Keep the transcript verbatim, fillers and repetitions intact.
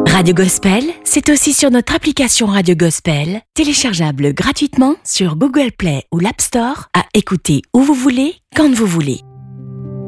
Radio Gospel, c'est aussi sur notre application Radio Gospel, téléchargeable gratuitement sur Google Play ou l'App Store, à écouter où vous voulez, quand vous voulez.